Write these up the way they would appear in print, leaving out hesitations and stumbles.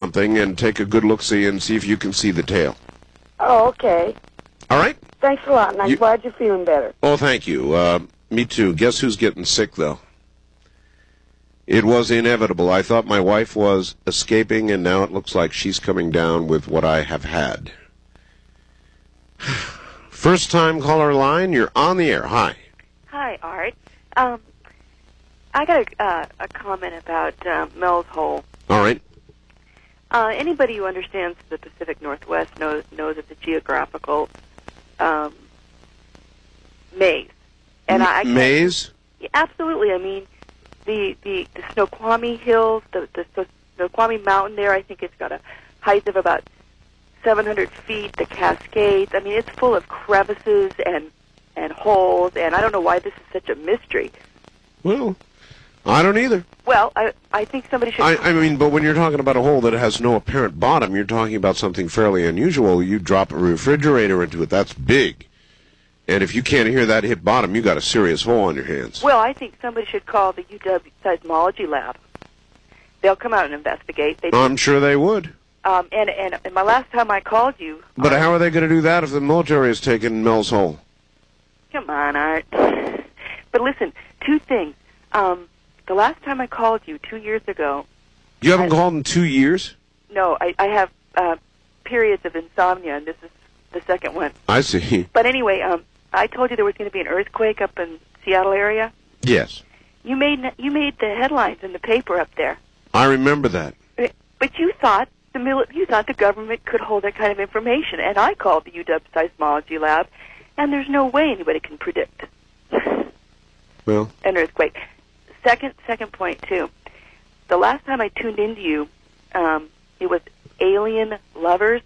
something and take a good look-see and see if you can see the tail. Oh, okay. All right? Thanks a lot, and I'm glad you're feeling better. Oh, thank you. Me too. Guess who's getting sick, though? It was inevitable. I thought my wife was escaping, and now it looks like she's coming down with what I have had. First-time caller line, you're on the air. Hi. Hi, Art. I got a comment about Mel's Hole. All right. Anybody who understands the Pacific Northwest knows it's a geographical maze. And maze? Absolutely. I mean, the Snoqualmie Hills, the Snoqualmie Mountain there, I think it's got a height of about 700 feet, the Cascades. I mean, it's full of crevices and holes, and I don't know why this is such a mystery. Well, I don't either. Well, I think somebody should... I mean, but when you're talking about a hole that has no apparent bottom, you're talking about something fairly unusual. You drop a refrigerator into it, that's big. And if you can't hear that hit bottom, you got a serious hole on your hands. Well, I think somebody should call the UW Seismology Lab. They'll come out and investigate. I'm sure they would. And my last time I called you... But how are they going to do that if the military has taken Mel's Hole? Come on, Art. But listen, two things. The last time I called you 2 years ago... You haven't called in 2 years? No, I have periods of insomnia, and this is the second one. I see. But anyway, I told you there was going to be an earthquake up in Seattle area. Yes. You made the headlines in the paper up there. I remember that. But you thought the government could hold that kind of information, and I called the UW Seismology Lab, and there's no way anybody can predict well, an earthquake. Second point too. The last time I tuned into you, it was Alien Lovers.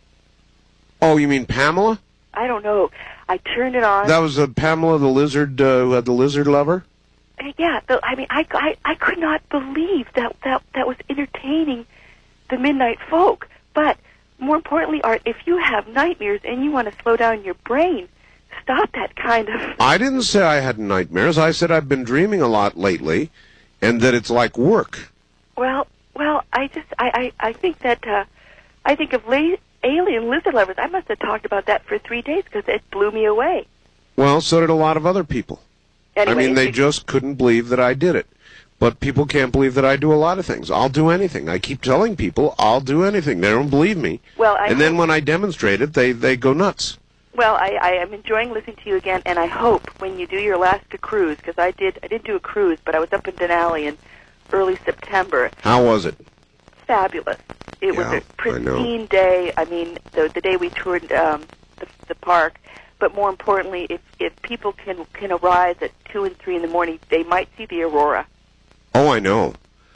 Oh, you mean Pamela? I don't know. I turned it on. That was Pamela the lizard who had the lizard lover? Yeah. I mean, I could not believe that was entertaining the Midnight Folk. But more importantly, Art, if you have nightmares and you want to slow down your brain, stop that kind of... I didn't say I had nightmares. I said I've been dreaming a lot lately, and that it's like work. Well, I think that I think of alien lizard lovers. I must have talked about that for 3 days because it blew me away. Well, so did a lot of other people. Anyway, I mean, they just couldn't believe that I did it. But people can't believe that I do a lot of things. I'll do anything. I keep telling people I'll do anything. They don't believe me. Well, and then when I demonstrate it, they go nuts. Well, I am enjoying listening to you again, and I hope when you do your Alaska cruise, because I did do a cruise, but I was up in Denali in early September. How was it? Fabulous. It was a pristine day. I mean, the day we toured the park. But more importantly, if people can arise at 2 and 3 in the morning, they might see the aurora. Oh, I know.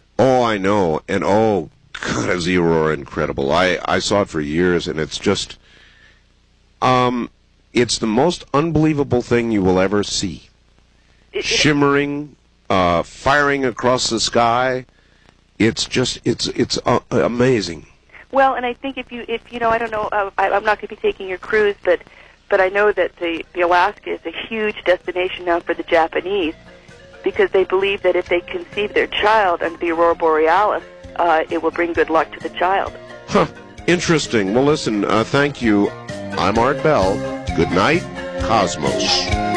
And oh, God, is the aurora incredible. I saw it for years, and it's just... it's the most unbelievable thing you will ever see. Shimmering, firing across the sky. It's just, it's amazing. Well, and I think if you know, I don't know, I'm not going to be taking your cruise, but I know that the Alaska is a huge destination now for the Japanese because they believe that if they conceive their child under the Aurora Borealis, it will bring good luck to the child. Huh. Interesting. Well, listen, thank you. I'm Art Bell. Good night, Cosmos.